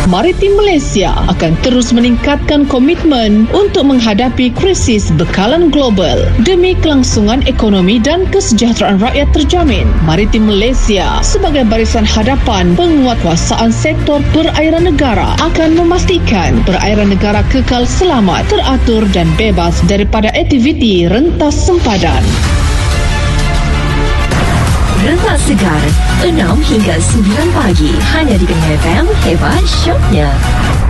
Maritim Malaysia akan terus meningkatkan komitmen untuk menghadapi krisis bekalan global demi kelangsungan ekonomi dan kesejahteraan rakyat terjamin. Maritim Malaysia sebagai barisan hadapan penguatkuasaan sektor perairan negara akan memastikan perairan negara kekal selamat, teratur dan bebas daripada aktiviti rentas sempadan. Rentas Segar 6 hingga 9 pagi hanya di Kenyataan FM. Hebat syoknya.